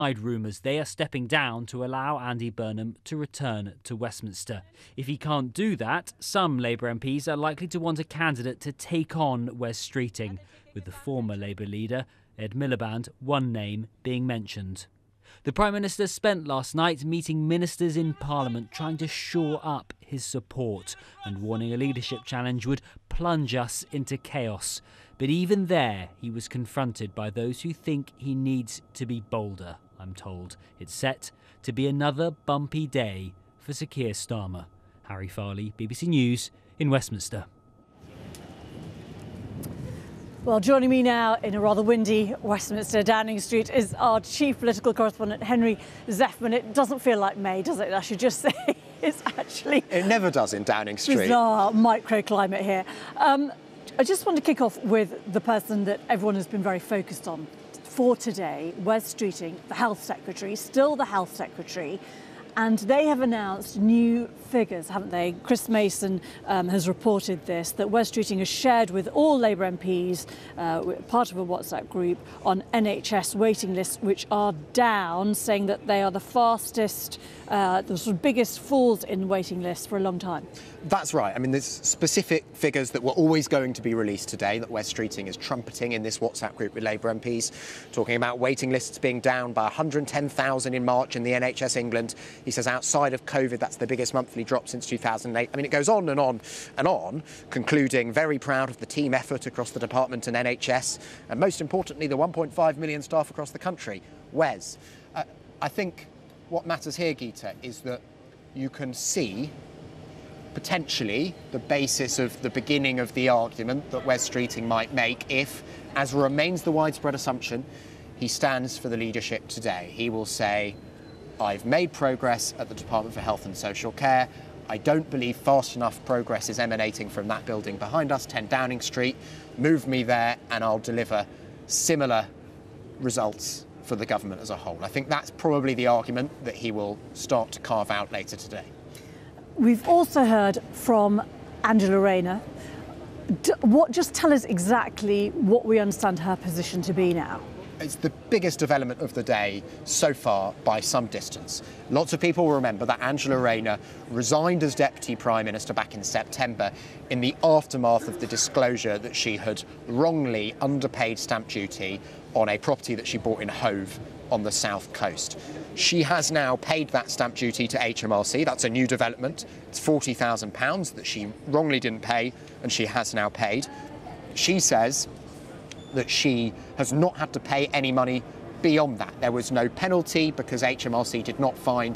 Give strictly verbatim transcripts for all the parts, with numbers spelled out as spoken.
rumours they are stepping down to allow Andy Burnham to return to Westminster. If he can't do that, some Labour M Ps are likely to want a candidate to take on Wes Streeting, with the former Labour leader, Ed Miliband, one name being mentioned. The Prime Minister spent last night meeting ministers in Parliament trying to shore up his support and warning a leadership challenge would plunge us into chaos. But even there, he was confronted by those who think he needs to be bolder, I'm told. It's set to be another bumpy day for Sir Keir Starmer. Harry Farley, B B C News in Westminster. Well, joining me now in a rather windy Westminster Downing Street is our chief political correspondent, Henry Zeffman. It doesn't feel like May, does it? I should just say it's actually... It never does in Downing Street. Bizarre microclimate here. Um, I just want to kick off with the person that everyone has been very focused on for today, Wes Streeting, the Health Secretary, still the Health Secretary. And they have announced new figures, haven't they? Chris Mason um, has reported this, that Wes Streeting has shared with all Labour M Ps, uh, part of a WhatsApp group, on N H S waiting lists, which are down, saying that they are the fastest, uh, the sort of biggest falls in waiting lists for a long time. That's right. I mean, there's specific figures that were always going to be released today that Wes Streeting is trumpeting in this WhatsApp group with Labour M Ps, talking about waiting lists being down by one hundred ten thousand in March in the N H S England. He says outside of COVID, that's the biggest monthly drop since two thousand eight. I mean, it goes on and on and on, concluding very proud of the team effort across the department and N H S, and most importantly, the one point five million staff across the country. Wes, uh, I think what matters here, Geeta, is that you can see potentially the basis of the beginning of the argument that Wes Streeting might make if, as remains the widespread assumption, he stands for the leadership today. He will say, I've made progress at the Department for Health and Social Care. I don't believe fast enough progress is emanating from that building behind us, ten Downing Street. Move me there and I'll deliver similar results for the government as a whole. I think that's probably the argument that he will start to carve out later today. We've also heard from Angela Rayner. D- what, just tell us exactly what we understand her position to be now. It's the biggest development of the day so far by some distance. Lots of people will remember that Angela Rayner resigned as Deputy Prime Minister back in September in the aftermath of the disclosure that she had wrongly underpaid stamp duty on a property that she bought in Hove on the south coast. She has now paid that stamp duty to H M R C. That's a new development. It's forty thousand pounds that she wrongly didn't pay, and she has now paid. She says that she has not had to pay any money beyond that. There was no penalty because H M R C did not find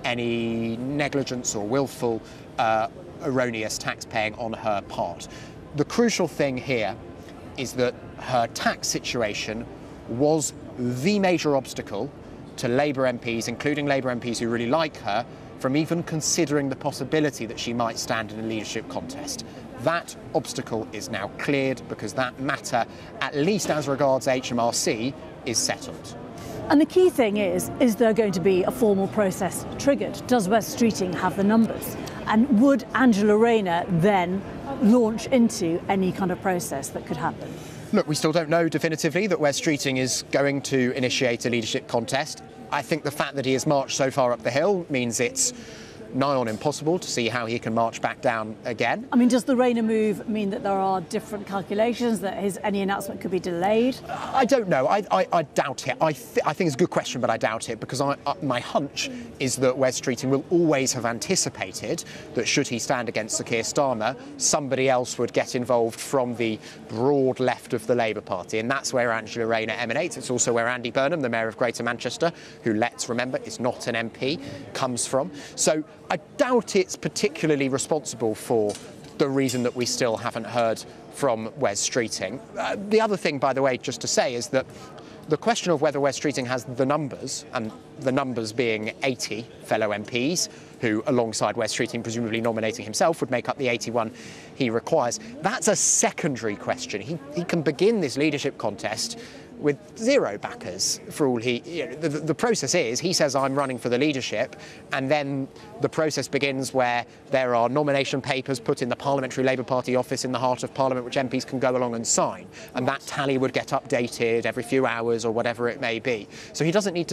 any negligence or willful uh, erroneous tax paying on her part. The crucial thing here is that her tax situation was the major obstacle to Labour M Ps, including Labour M Ps who really like her, from even considering the possibility that she might stand in a leadership contest. That obstacle is now cleared because that matter, at least as regards H M R C, is settled. And the key thing is, is there going to be a formal process triggered? Does Wes Streeting have the numbers? And would Angela Rayner then launch into any kind of process that could happen? Look, we still don't know definitively that Wes Streeting is going to initiate a leadership contest. I think the fact that he has marched so far up the hill means it's nigh on impossible to see how he can march back down again. I mean, does the Rayner move mean that there are different calculations, that his any announcement could be delayed? I don't know. I, I, I doubt it. I, th I think it's a good question, but I doubt it because I, uh, my hunch is that Wes Streeting will always have anticipated that should he stand against Sir Keir Starmer, somebody else would get involved from the broad left of the Labour Party. And that's where Angela Rayner emanates. It's also where Andy Burnham, the Mayor of Greater Manchester, who, let's remember, is not an M P, comes from. So I doubt it's particularly responsible for the reason that we still haven't heard from Wes Streeting. Uh, the other thing, by the way, just to say, is that the question of whether Wes Streeting has the numbers, and the numbers being eighty fellow M Ps, who, alongside Wes Streeting, presumably nominating himself, would make up the eighty-one he requires, that's a secondary question. He, he can begin this leadership contest with zero backers for all he... You know, the, the process is, he says, I'm running for the leadership, and then the process begins where there are nomination papers put in the Parliamentary Labour Party office in the heart of Parliament, which M Ps can go along and sign, and that tally would get updated every few hours or whatever it may be. So he doesn't need to